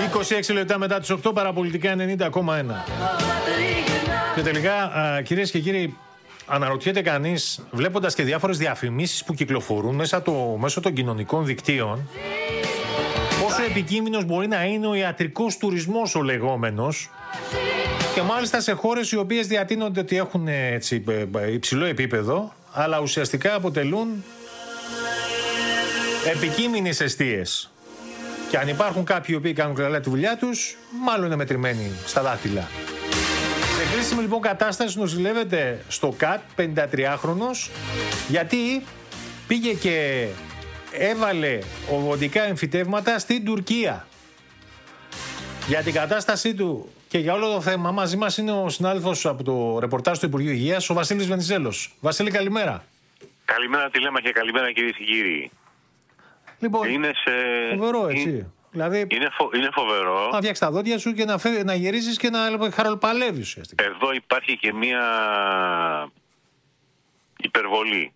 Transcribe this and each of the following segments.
26 λεπτά μετά τις 8, παραπολιτικά 90,1. Και τελικά, κυρίες και κύριοι, αναρωτιέται κανείς, βλέποντας και διάφορες διαφημίσεις που κυκλοφορούν μέσω των κοινωνικών δικτύων, πόσο επικίνδυνος μπορεί να είναι ο ιατρικός τουρισμός ο λεγόμενος, και μάλιστα σε χώρες οι οποίες διατείνονται ότι έχουν έτσι υψηλό επίπεδο, αλλά ουσιαστικά αποτελούν επικίνδυνες εστίες. Και αν υπάρχουν κάποιοι οι οποίοι κάνουν καλά τη δουλειά τους, μάλλον είναι μετρημένοι στα δάχτυλα. Σε κρίσιμη λοιπόν κατάσταση νοσηλεύεται στο ΚΑΤ 53χρονος, γιατί πήγε και έβαλε οβοντικά εμφυτεύματα στην Τουρκία. Για την κατάστασή του και για όλο το θέμα, μαζί μας είναι ο συνάδελφος από το ρεπορτάζ του Υπουργείου Υγείας, ο Βασίλης Βενιζέλος. Βασίλη, καλημέρα. Καλημέρα Τηλέμαχε, καλημέρα κυρίες και κύριοι. Λοιπόν, φοβερό έτσι. Δηλαδή, είναι φοβερό. Να φτιάξεις τα δόντια σου και να γυρίσεις και να χαροπαλεύεις ουσιαστικά. Εδώ υπάρχει και μία υπερβολή.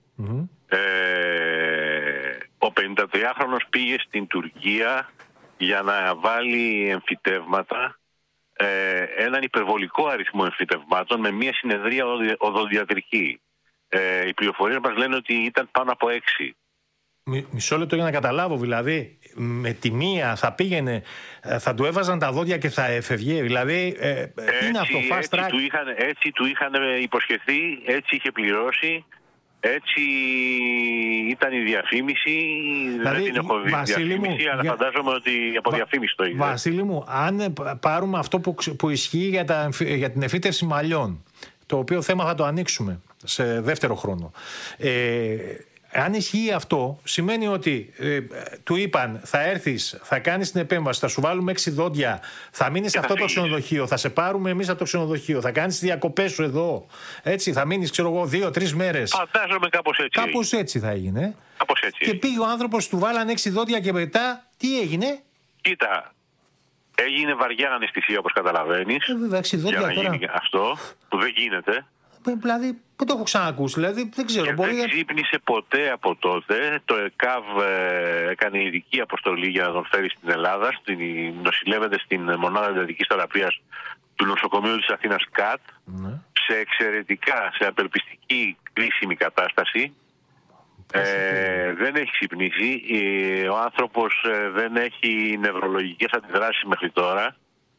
Ο 53χρονος πήγε στην Τουρκία για να βάλει εμφυτεύματα, έναν υπερβολικό αριθμό εμφυτευμάτων, με μία συνεδρία οδοντιατρική. Οι πληροφορίες μας λένε ότι ήταν πάνω από 6. Μισό λεπτό για να καταλάβω, δηλαδή με τη μία θα πήγαινε, θα του έβαζαν τα δόντια και θα εφευγε, δηλαδή τι είναι αυτό, fast track? Έτσι του είχαν υποσχεθεί, έτσι είχε πληρώσει, έτσι ήταν η διαφήμιση. Δηλαδή, δεν την έχω δει διαφήμιση, αλλά φαντάζομαι ότι από διαφήμιση το είδε. Βασίλη μου, αν πάρουμε αυτό που ισχύει για την εφύτευση μαλλιών, το οποίο θέμα θα το ανοίξουμε σε δεύτερο χρόνο, αν ισχύει αυτό, σημαίνει ότι του είπαν θα έρθεις, θα κάνεις την επέμβαση, θα σου βάλουμε 6 δόντια, θα μείνεις σε αυτό το ξενοδοχείο, θα σε πάρουμε εμείς από το ξενοδοχείο, θα κάνεις τις διακοπές σου εδώ, έτσι, θα μείνεις, ξέρω εγώ, 2-3 μέρες. Φαντάζομαι κάπως έτσι. Κάπως έτσι θα έγινε. Κάπως έτσι. Και πήγε ο άνθρωπος, του βάλαν 6 δόντια και μετά τι έγινε? Κοίτα, έγινε βαριά αναισθησία, όπως καταλαβαίνεις. Βέβαια, 6 δόντια για να τώρα. γίνει αυτό που δεν γίνεται. Δηλαδή, δεν το έχω ξανακούσει, δηλαδή, δεν ξέρω. Και δεν ξύπνησε ποτέ από τότε. Το ΕΚΑΒ έκανε ειδική αποστολή για να τον φέρει στην Ελλάδα. Νοσηλεύεται στην μονάδα εντατικής θεραπείας του νοσοκομείου της Αθήνας ΚΑΤ. Σε εξαιρετικά, σε απελπιστική κρίσιμη κατάσταση. Δεν έχει ξυπνήσει. Ο άνθρωπος δεν έχει νευρολογικές αντιδράσεις μέχρι τώρα.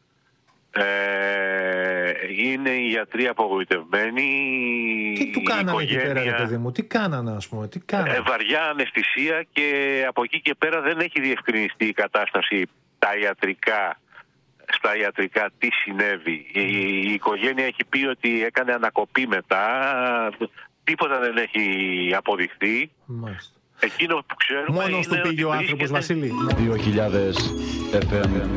Είναι οι γιατροί απογοητευμένοι. Τι του κάνανε εκεί πέρα, ρε παιδί μου, τι κάνανε, ας πούμε, τι κάνανε? Βαριά αναισθησία, και από εκεί και πέρα δεν έχει διευκρινιστεί η κατάσταση στα ιατρικά τι συνέβη. Η οικογένεια έχει πει ότι έκανε ανακοπή μετά, τίποτα δεν έχει αποδειχθεί. Μάλιστα. Εκείνο που ξέρουμε μόνος είναι του πήγε ο άνθρωπος, Βασίλη. 2000 FM.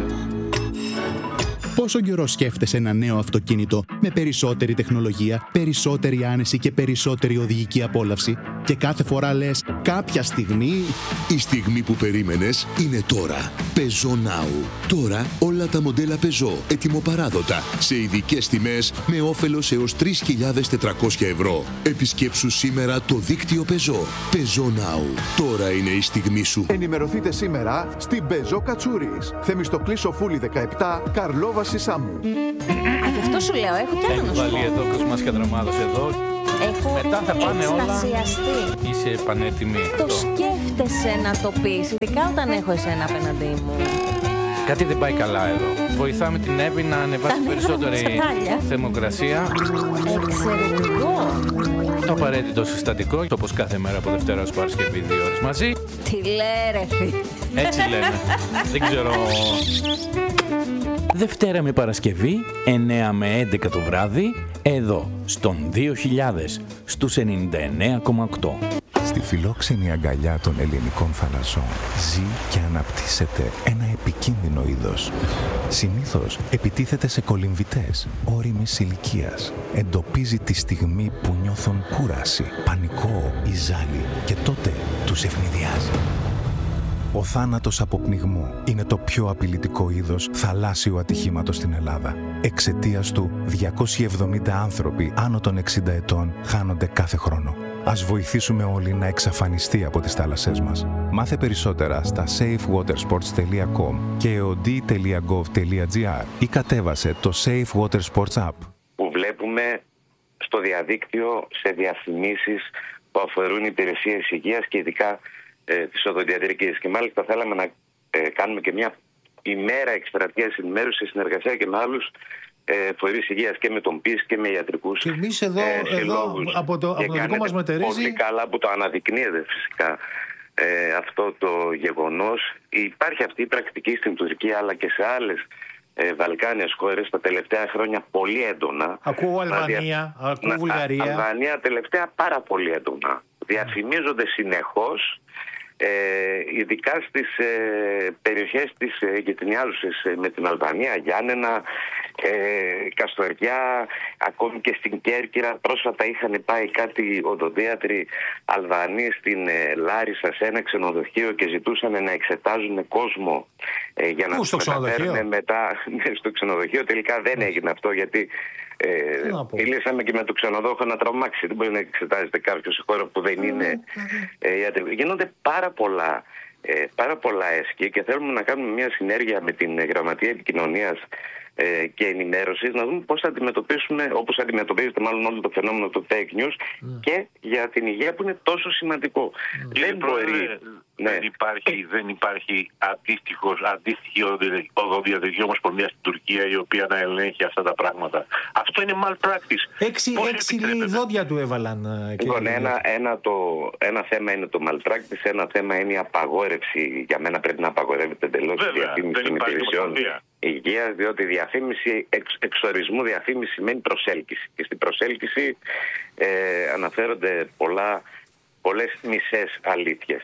Πόσο καιρό σκέφτεσαι ένα νέο αυτοκίνητο με περισσότερη τεχνολογία, περισσότερη άνεση και περισσότερη οδηγική απόλαυση, και κάθε φορά λες κάποια στιγμή... Η στιγμή που περίμενες είναι τώρα. Peugeot Now. Τώρα όλα τα μοντέλα Peugeot ετοιμοπαράδοτα, σε ειδικές τιμές, με όφελος έως 3.400 ευρώ. Επισκέψου σήμερα το δίκτυο Peugeot. Peugeot Now. Τώρα είναι η στιγμή σου. Ενημερωθείτε σήμερα στην Peugeot Κατσούρης. Θεμιστοκλή Σοφούλη 17, Καρλόβαση Σάμου. Γι' αυτό σου λέω, έχω κι άλλο να σου πω. Έχω βάλει εδώ Κοσμάς Κατραμάδος εδώ. Έχω μετά θα πάνε εκστασιαστεί. Όλα. Είσαι πανέτοιμη. Το σκέφτεσαι να το πεις, ειδικά όταν έχω εσένα απέναντί μου. Κάτι δεν πάει καλά εδώ. Βοηθάμε την Εύη να ανεβάσει περισσότερη θερμοκρασία. Εξαιρετικό. Το απαραίτητο συστατικό, όπως κάθε μέρα από Δευτέρα ως Παρασκευή 2 ώρες μαζί. Τι λέει ρε φίλε. Έτσι λένε. Δεν ξέρω. Δευτέρα με Παρασκευή, 9 με 11 το βράδυ, εδώ, στον 2000, στους 99,8. Στη φιλόξενη αγκαλιά των ελληνικών θαλασσών ζει και αναπτύσσεται ένα επικίνδυνο είδος. Συνήθως επιτίθεται σε κολυμβητές όριμης ηλικίας. Εντοπίζει τη στιγμή που νιώθουν κούραση, πανικό ή ζάλι, και τότε τους ευνηδιάζει. Ο θάνατος από πνιγμό είναι το πιο απειλητικό είδος θαλάσσιου ατυχήματος στην Ελλάδα. Εξαιτίας του, 270 άνθρωποι άνω των 60 ετών χάνονται κάθε χρόνο. Ας βοηθήσουμε όλοι να εξαφανιστεί από τις θάλασσές μας. Μάθε περισσότερα στα safewatersports.com και od.gov.gr ή κατέβασε το Safe Water Sports App. Που βλέπουμε στο διαδίκτυο σε διαφημίσεις που αφορούν υπηρεσίες υγείας και ειδικά της οδοντιατρικής. Και μάλιστα θέλαμε να κάνουμε και μια ημέρα εκστρατείας ενημέρωσης σε συνεργασία και με άλλους φορείς υγείας και με τον ΠΙΣ και με ιατρικούς. Και εμείς εδώ από το δικό μας μετερίζει. Πολύ καλά που το αναδεικνύεται φυσικά αυτό το γεγονός. Υπάρχει αυτή η πρακτική στην Τουρκία αλλά και σε άλλες Βαλκάνιες χώρες τα τελευταία χρόνια πολύ έντονα. Ακούω Αλβανία, ακούω Βουλγαρία. Αλβανία τελευταία πάρα πολύ έντονα. Διαφημίζονται συνεχώς, ειδικά στις περιοχές της γειτονιάζουσες με την Αλβανία, Γιάννενα, Καστοριά, ακόμη και στην Κέρκυρα. Πρόσφατα είχαν πάει κάτι οδοντίατροι Αλβανοί στην Λάρισα σε ένα ξενοδοχείο και ζητούσαν να εξετάζουν κόσμο για να τους μεταφέρουν μετά στο ξενοδοχείο. Τελικά δεν έγινε αυτό, γιατί μιλήσαμε και με το ξενοδόχο να τρομάξει. Δεν μπορεί να εξετάζεται κάποιο σε χώρο που δεν είναι ιατρικό. Γίνονται πάρα πολλά έσχη και θέλουμε να κάνουμε μια συνέργεια με την Γραμματεία Επικοινωνίας και Ενημέρωσης, να δούμε πώς θα αντιμετωπίσουμε, όπως αντιμετωπίζεται μάλλον όλο το φαινόμενο του fake news και για την υγεία που είναι τόσο σημαντικό. Δεν μπορεί. Δεν υπάρχει αντίστοιχη οδοντιατρική ομοσπονδία στην Τουρκία η οποία να ελέγχει αυτά τα πράγματα. Αυτό είναι malpractice. 6 δόντια του έβαλαν. Λοιπόν, ένα θέμα είναι το malpractice, ένα θέμα είναι η απαγόρευση. Για μένα πρέπει να απαγορεύεται εντελώς η διαφήμιση των υπηρεσιών υγείας, διότι διαφήμιση, εξορισμού διαφήμιση σημαίνει προσέλκυση. Και στην προσέλκυση αναφέρονται πολλές μισές αλήθειες.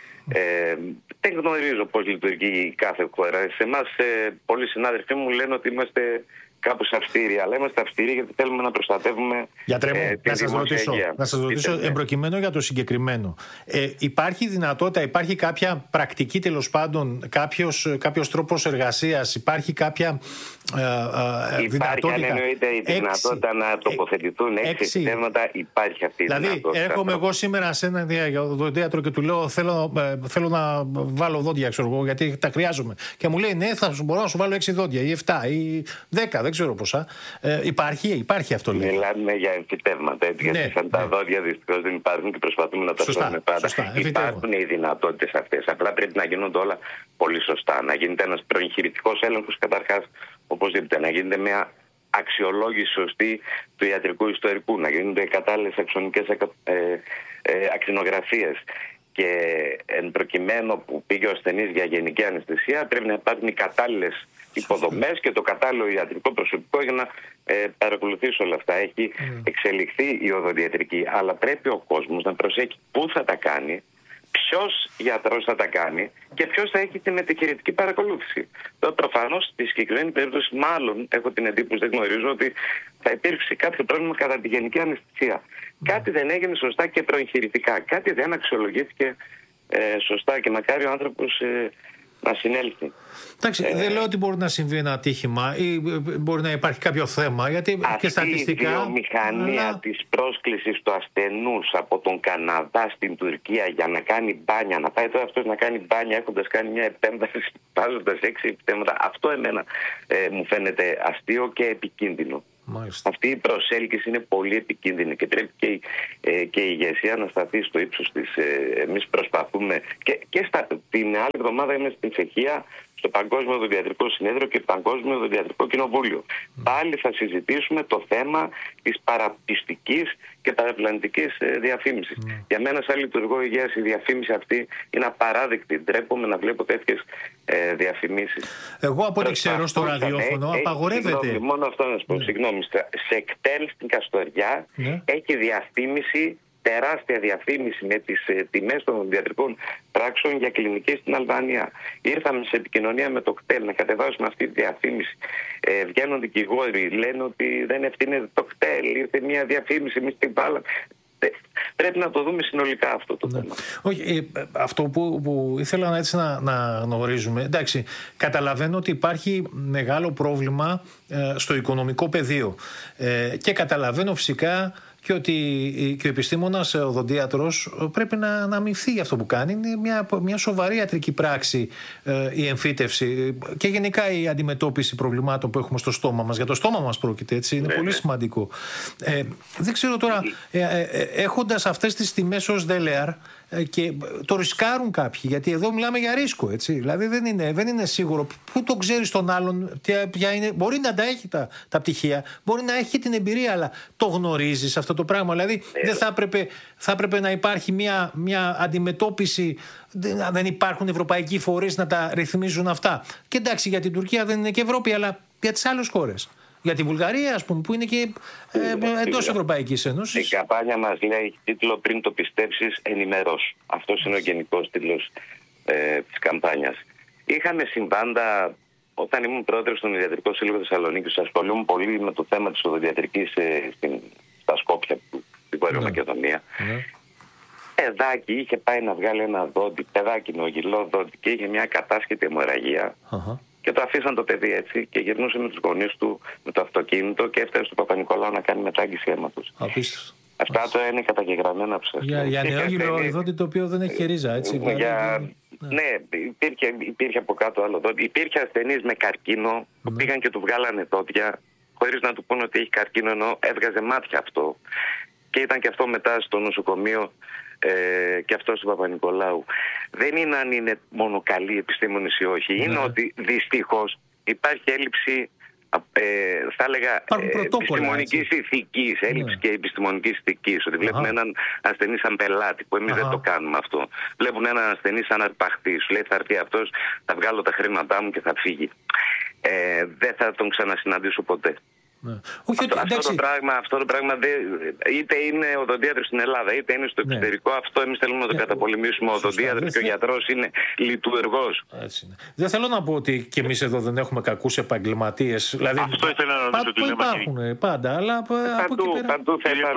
Δεν γνωρίζω πώς λειτουργεί κάθε χώρα. Σε εμάς πολλοί συνάδελφοί μου λένε ότι είμαστε κάπως αυστηροί, αλλά είμαστε αυστηροί γιατί θέλουμε να προστατεύουμε την δημόσια υγεία. Να σας ρωτήσω εμπροκειμένο για το συγκεκριμένο. Υπάρχει δυνατότητα, υπάρχει κάποια πρακτική τέλος πάντων, κάποιος τρόπος εργασίας, υπάρχει κάποια δυνατότητα? Υπάρχει, αν εννοείται η δυνατότητα να τοποθετηθούν 6 επιτεύγματα, υπάρχει αυτή η δυνατότητα. Δηλαδή, έρχομαι εγώ σήμερα σε ένα οδοντίατρο και του λέω θέλω να βάλω δόντια, ξέρω εγώ, γιατί τα χρειάζομαι. Και μου λέει ναι, μπορώ να σου βάλω 6 δόντια ή 7 ή 10, δεν ξέρω πόσα. Υπάρχει αυτό, λέει. Μιλάμε για επιτεύγματα, γιατί σαν τα δόντια δυστυχώς δεν υπάρχουν και προσπαθούμε να τα φέρουμε πάντα. Υπάρχουν οι δυνατότητες αυτές. Απλά πρέπει να γίνονται όλα πολύ σωστά. Να γίνεται ένας προεγχειρητικός έλεγχος καταρχάς, οπωσδήποτε. Να γίνεται μια αξιολόγηση σωστή του ιατρικού ιστορικού. Να γίνονται κατάλληλες αξονικές ακτινογραφίες. Και εν προκειμένου που πήγε ο ασθενής για γενική αναισθησία, πρέπει να υπάρχουν οι κατάλληλες υποδομές και το κατάλληλο ιατρικό προσωπικό για να παρακολουθήσει όλα αυτά. Έχει εξελιχθεί η οδοντιατρική, αλλά πρέπει ο κόσμος να προσέχει πού θα τα κάνει, ποιος γιατρός θα τα κάνει και ποιος θα έχει την μετεχειρητική παρακολούθηση. Τώρα προφανώς στη συγκεκριμένη περίπτωση, μάλλον έχω την εντύπωση, δεν γνωρίζω, ότι θα υπήρξε κάποιο πρόβλημα κατά τη γενική αναισθησία. Κάτι δεν έγινε σωστά και προεγχειρητικά. Κάτι δεν αξιολογήθηκε σωστά και μακάρι ο άνθρωπος να συνέλθει. Εντάξει, δεν λέω ότι μπορεί να συμβεί ένα ατύχημα ή μπορεί να υπάρχει κάποιο θέμα, γιατί και στατιστικά. Αυτή η βιομηχανία της πρόσκλησης του ασθενούς από τον Καναδά στην Τουρκία για να κάνει μπάνια, να πάει τώρα αυτός να κάνει μπάνια έχοντας κάνει μια επέμβαση βάζοντας 6 επιτεύγματα, αυτό εμένα μου φαίνεται αστείο και επικίνδυνο. Μάλιστα. Αυτή η προσέλκυση είναι πολύ επικίνδυνη και πρέπει και η ηγεσία να σταθεί στο ύψος της. Εμείς προσπαθούμε και την άλλη εβδομάδα είμαι στην Τσεχία στο Παγκόσμιο Οδοντιατρικό Συνέδριο και Παγκόσμιο Οδοντιατρικό Κοινοβούλιο. Πάλι θα συζητήσουμε το θέμα της παραπιστικής και παραπλανητικής διαφήμισης. Για μένα σαν λειτουργό υγείας η διαφήμιση αυτή είναι απαράδεκτη. Ντρέπομαι να βλέπω τέτοιες διαφημίσεις. Εγώ από ό,τι ξέρω στο ραδιόφωνο απαγορεύεται. Μόνο αυτό να σου πω. Συγγνώμη. Σε κτέλ στην Καστοριά έχει διαφήμιση, τεράστια διαφήμιση με τις τιμές των οδοντιατρικών πράξεων για κλινική στην Αλβανία. Ήρθαμε σε επικοινωνία με το κτέλ να κατεβάσουμε αυτή τη διαφήμιση. Βγαίνουν δικηγόροι, λένε ότι δεν ευθύνεται το κτέλ, ήρθε μια διαφήμιση, εμείς την βάλαμε. Πρέπει να το δούμε συνολικά αυτό το θέμα. Όχι, αυτό που ήθελα έτσι να γνωρίζουμε. Εντάξει, καταλαβαίνω ότι υπάρχει μεγάλο πρόβλημα στο οικονομικό πεδίο και καταλαβαίνω φυσικά και ότι και ο επιστήμονας οδοντίατρος πρέπει να αμοιφθεί για αυτό που κάνει. Είναι μια σοβαρή ιατρική πράξη η εμφύτευση και γενικά η αντιμετώπιση προβλημάτων που έχουμε στο στόμα μας. Για το στόμα μας πρόκειται, έτσι, είναι πολύ σημαντικό. Δεν ξέρω τώρα, έχοντας αυτές τις τιμές ως δέλεαρ, και το ρισκάρουν κάποιοι, γιατί εδώ μιλάμε για ρίσκο, έτσι. Δηλαδή δεν είναι σίγουρο. Πού το ξέρει τον άλλον, ποια είναι. Μπορεί να τα έχει τα πτυχία, μπορεί να έχει την εμπειρία, αλλά το γνωρίζει αυτό το πράγμα. Δηλαδή δεν θα έπρεπε να υπάρχει μια αντιμετώπιση. Δεν υπάρχουν ευρωπαϊκοί φορείς να τα ρυθμίζουν αυτά. Και εντάξει, για την Τουρκία δεν είναι και Ευρώπη, αλλά για τις άλλες χώρες. Για τη Βουλγαρία, ας πούμε, που είναι και εντός Ευρωπαϊκής Ένωσης. Η καμπάνια μας λέει τίτλο «Πριν το πιστέψεις, ενημερώσου». Αυτός είναι ο γενικός τίτλος της καμπάνιας. Είχαμε συμβάντα όταν ήμουν πρόεδρος στον Ιδιατρικό Σύλλογο Θεσσαλονίκης. Ασχολούμαι πολύ με το θέμα της οδοντιατρικής στα Σκόπια, στην Βόρεια Μακεδονία. Παιδάκι είχε πάει να βγάλει ένα δόντι, παιδάκι νοογυλό δόντι, και είχε μια κατάσχετη αιμορραγία. Και το αφήσαν το παιδί έτσι και γυρνούσε με τους γονείς του με το αυτοκίνητο και έφτασε στο Παπα-Νικολάου να κάνει μετάγγιση αίματος. Απίστευτο. Αυτά τώρα είναι καταγεγραμμένα ψεύδια. Για νεόγυλο δόντι το οποίο δεν έχει και ρίζα, έτσι. Ναι, υπήρχε από κάτω άλλο δόντι. Υπήρχε ασθενείς με καρκίνο που πήγαν και του βγάλανε δόντια χωρίς να του πούνε ότι έχει καρκίνο, ενώ έβγαζε μάτια αυτό. Και ήταν και αυτό μετά στο νοσοκομείο και αυτό του Παπα-Νικολάου. Δεν είναι αν είναι μόνο καλοί επιστήμονες ή όχι. Είναι ότι δυστυχώς υπάρχει έλλειψη, θα έλεγα, επιστημονικής ηθικής. Έλλειψη και επιστημονικής ηθικής. Ότι βλέπουν έναν ασθενή σαν πελάτη, που εμείς δεν το κάνουμε αυτό. Βλέπουν έναν ασθενή σαν αρπαχτή. Σου λέει θα έρθει αυτός, θα βγάλω τα χρήματά μου και θα φύγει. Δεν θα τον ξανασυναντήσω ποτέ. Αυτό το πράγμα είτε είναι οδοντίατρος στην Ελλάδα είτε είναι στο εξωτερικό, αυτό εμείς θέλουμε να το καταπολεμήσουμε. Ο οδοντίατρος και ο γιατρός είναι λειτουργός. Δεν θέλω να πω ότι και εμείς εδώ δεν έχουμε κακούς επαγγελματίες. Δηλαδή, αυτό ήθελα να ρωτήσω. Παντού υπάρχουν πάντα, αλλά παντού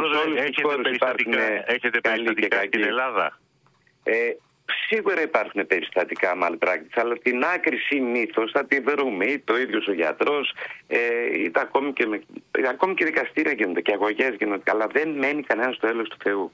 έχετε περιστατικά στην Ελλάδα? Σίγουρα υπάρχουν περιστατικά malpractice, αλλά την άκρη συνήθως θα τη βρούμε είτε ο ίδιος ο γιατρός, είτε ακόμη και δικαστήρια γίνονται και αγωγές γίνονται, αλλά δεν μένει κανένας στο έλεος του Θεού.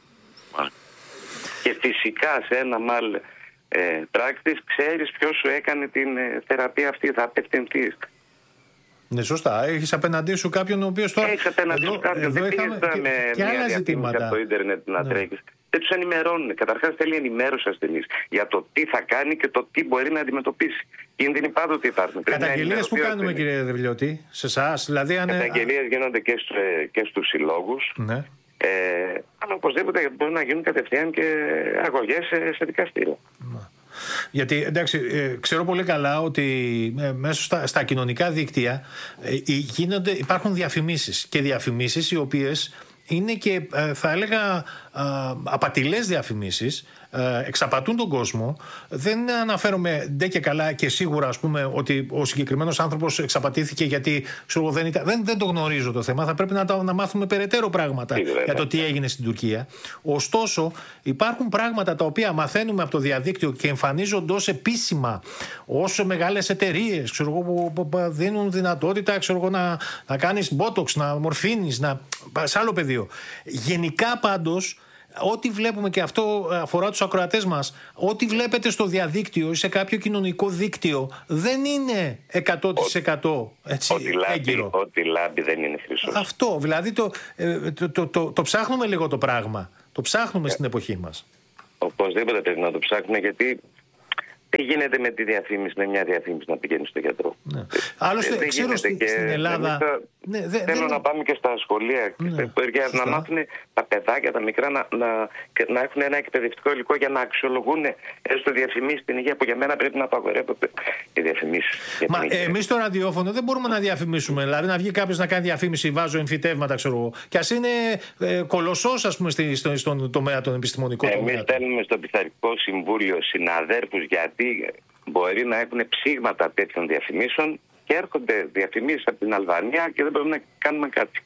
Και φυσικά σε ένα malpractice ξέρεις ποιος σου έκανε την θεραπεία αυτή, θα απευθυνθείς. Ναι, σωστά. Έχεις απέναντί σου κάποιον ο οποίος τώρα. Έχεις απέναντί σου κάποιον. Δεν πήγες με μια διαφήμιση από το ίντερνετ να τρέχεις. Δεν τους ενημερώνουν. Καταρχάς θέλει ενημέρωση ασθενής για το τι θα κάνει και το τι μπορεί να αντιμετωπίσει. Κίνδυνοι πάντοτε υπάρχουν. Καταγγελίες που κάνουμε, κύριε Δευλιώτη, σε εσάς? Δηλαδή, καταγγελίες γίνονται και στους συλλόγους. Ναι. Αλλά οπωσδήποτε μπορούν να γίνουν κατευθείαν και αγωγές σε δικαστήρια. Γιατί εντάξει, ξέρω πολύ καλά ότι μέσα στα κοινωνικά δίκτυα υπάρχουν διαφημίσεις και διαφημίσεις οι οποίες είναι και θα έλεγα απατηλές διαφημίσεις, εξαπατούν τον κόσμο. Δεν αναφέρομαι ντε και καλά και σίγουρα, ας πούμε, ότι ο συγκεκριμένος άνθρωπος εξαπατήθηκε γιατί δεν το γνωρίζω το θέμα. Θα πρέπει να μάθουμε περαιτέρω πράγματα για το τι έγινε στην Τουρκία. Ωστόσο, υπάρχουν πράγματα τα οποία μαθαίνουμε από το διαδίκτυο και εμφανίζονται ως επίσημα, ως μεγάλες εταιρείες, που δίνουν δυνατότητα, να κάνεις botox, να μορφύνεις, σε άλλο πεδίο. Γενικά πάντως, ό,τι βλέπουμε, και αυτό αφορά τους ακροατές μας, ό,τι βλέπετε στο διαδίκτυο ή σε κάποιο κοινωνικό δίκτυο δεν είναι 100% έγκυρο. Ό,τι λάμπει δεν είναι χρυσός. Αυτό, δηλαδή το ψάχνουμε λίγο το πράγμα. Το ψάχνουμε στην εποχή μας. Οπωσδήποτε πρέπει να το ψάχνουμε, γιατί τι γίνεται με τη διαφήμιση, με μια διαφήμιση να πηγαίνει στο γιατρό. Ναι. Άλλωστε, ξέρω στην Ελλάδα. Θέλω να πάμε και στα σχολεία για να μάθουν τα παιδάκια, τα μικρά, να έχουν ένα εκπαιδευτικό υλικό για να αξιολογούν έστω διαφημίσεις στην υγεία, που για μένα πρέπει να απαγορεύονται οι διαφημίσεις. Μα εμείς στο ραδιόφωνο δεν μπορούμε να διαφημίσουμε. Δηλαδή, να βγει κάποιος να κάνει διαφήμιση, βάζω εμφυτεύματα, ξέρω εγώ. Και ας είναι κολοσσός, ας πούμε, στον τομέα των επιστημονικών. Εμείς στέλνουμε στο Πειθαρχικό Συμβούλιο συναδέρφους, γιατί μπορεί να έχουν ψήγματα τέτοιων διαφημίσεων και έρχονται διαφημίσεις από την Αλβανία και δεν μπορούμε να κάνουμε κάτι.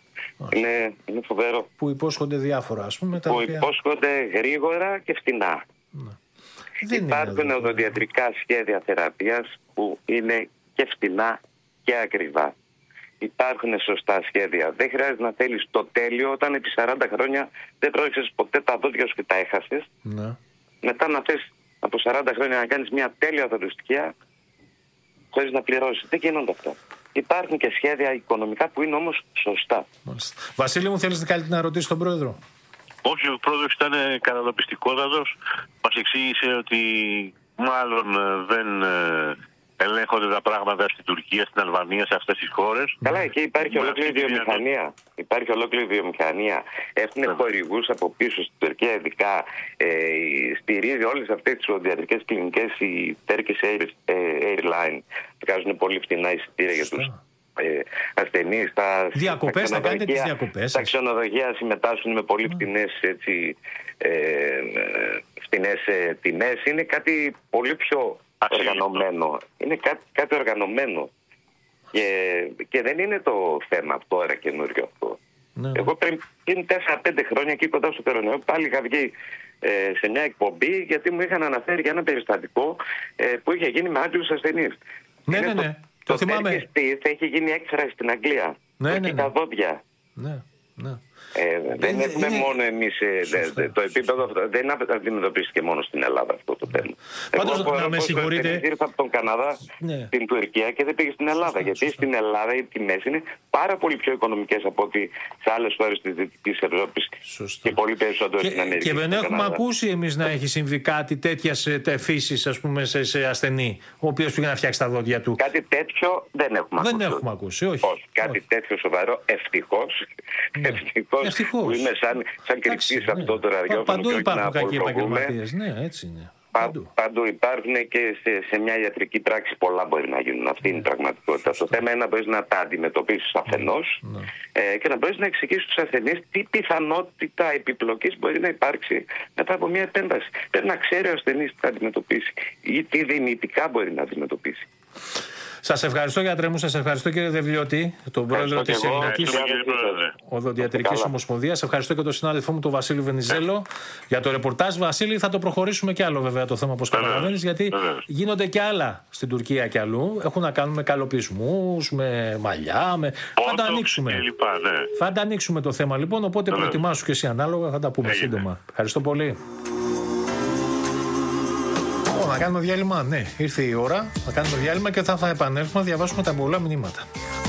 Είναι φοβερό. Που υπόσχονται διάφορα, ας πούμε. Υπόσχονται γρήγορα και φτηνά. Υπάρχουν οδοντιατρικά σχέδια θεραπείας που είναι και φτηνά και ακριβά. υπάρχουν σωστά σχέδια. Δεν χρειάζεται να θέλεις το τέλειο όταν επί 40 χρόνια δεν πρόκειψες ποτέ τα δόντια σου και τα έχασες. Ναι. Μετά να θες από 40 χρόνια να κάνεις μια τέλεια δωρεστικιά χωρίς να πληρώσεις. Δεν γίνονται αυτά. Υπάρχουν και σχέδια οικονομικά που είναι όμως σωστά. Μάλιστα. Βασίλη μου, θέλεις κάτι να ρωτήσεις τον πρόεδρο? Όχι, ο πρόεδρος ήταν κατατοπιστικότατος. Μας εξήγησε ότι μάλλον δεν ελέγχονται τα πράγματα στην Τουρκία, στην Αλβανία, σε αυτές τις χώρες. Καλά, εκεί υπάρχει ολόκληρη βιομηχανία. Υπάρχει ολόκληρη βιομηχανία. Έχουν χορηγούς από πίσω στην Τουρκία, ειδικά στηρίζει όλες αυτές τις οδοντιατρικές κλινικές η Turkish Airline. Βγάζουν πολύ φτηνά εισιτήρια για τους ασθενείς. Διακοπές, θα κάνετε τις διακοπές. Τα ξενοδοχεία συμμετάσχουν με πολύ φτηνές τιμές. Είναι κάτι πολύ πιο οργανωμένο. Είναι κάτι οργανωμένο. Και δεν είναι το θέμα τώρα καινούριο αυτό. Ναι. Εγώ πριν 4-5 χρόνια εκεί κοντά στο Κορονοϊό πάλι είχα βγει σε μια εκπομπή γιατί μου είχαν αναφέρει για ένα περιστατικό που είχε γίνει με Άγγλους ασθενείς. Ναι. Το θυμάμαι. Θα είχε γίνει έκφραση στην Αγγλία. Ναι. Τα δόντια. Ναι. Δεν έχουμε μόνο εμείς το επίπεδο αυτό. Δεν αντιμετωπίστηκε μόνο στην Ελλάδα αυτό το θέμα. Πάντως να με συγχωρείτε. Ήρθα από τον Καναδά στην Τουρκία και δεν πήγε στην Ελλάδα. Γιατί στην Ελλάδα οι τιμές είναι πάρα πολύ πιο οικονομικές από ότι σε άλλες χώρες της Δυτικής Ευρώπης και πολύ περισσότερο στην Αμερική. Και δεν έχουμε ακούσει εμείς να έχει συμβεί κάτι τέτοια φύσης, ας πούμε, σε ασθενή, ο οποίος πήγε να φτιάξει τα δόντια του. Κάτι τέτοιο δεν έχουμε ακούσει. Όχι. Κάτι τέτοιο σοβαρό, ευτυχώς. Ευτυχώς. Που είναι σαν κρυφτής αυτό το ραδιόφωνο. Παντού υπάρχουν κακοί επαγγελματίες. Ναι, έτσι είναι. Παντού υπάρχουν και σε μια ιατρική πράξη πολλά μπορεί να γίνουν. Αυτή είναι η πραγματικότητα. Το θέμα είναι να μπορείς να τα αντιμετωπίσεις αφενός και να μπορείς να εξηγήσεις στους ασθενείς τι πιθανότητα επιπλοκής μπορεί να υπάρξει μετά από μια επέμβαση. Πρέπει να ξέρει ο ασθενής τι θα αντιμετωπίσει ή τι δυνητικά μπορεί να αντιμετωπίσει. Σας ευχαριστώ, γιατρέ μου. Σας ευχαριστώ, κύριε Δευλιώτη, τον πρόεδρο της Ελληνικής Οδοντιατρικής Ομοσπονδίας. Ευχαριστώ και τον συνάδελφό μου, τον Βασίλη Βενιζέλο, για το ρεπορτάζ. Βασίλη, θα το προχωρήσουμε κι άλλο, βέβαια, το θέμα, όπως καταλαβαίνεις, γιατί γίνονται κι άλλα στην Τουρκία κι αλλού. Έχουν να κάνουν με καλοπισμούς, με μαλλιά, θα τα ανοίξουμε. Θα τα ανοίξουμε το θέμα, λοιπόν. Οπότε προετοιμάσου και εσύ ανάλογα, θα τα πούμε σύντομα. Ευχαριστώ πολύ. Να κάνουμε διάλειμμα. Ναι, ήρθε η ώρα να κάνουμε διάλειμμα και θα επανέλθουμε να διαβάσουμε τα πολλά μηνύματα.